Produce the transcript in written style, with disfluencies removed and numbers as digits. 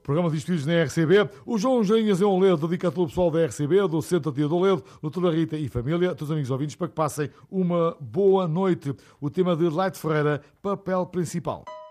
Programa de Estudos na RCB. O João Jainhas é um ledo dedicado pelo pessoal da RCB, do Centro Tia do Ledo, doutora Rita e família, todos os amigos ouvintes, para que passem uma boa noite. O tema de Leite Ferreira, papel principal.